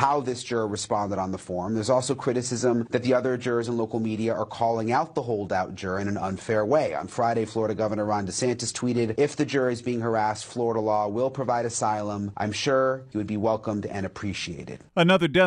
how this juror responded on the form. There's also criticism that the other jurors in local media are calling out the holdout juror in an unfair way. On Friday, Florida Governor Ron DeSantis tweeted, "If the juror is being harassed, Florida law will provide asylum. I'm sure he would be welcomed and appreciated." Another death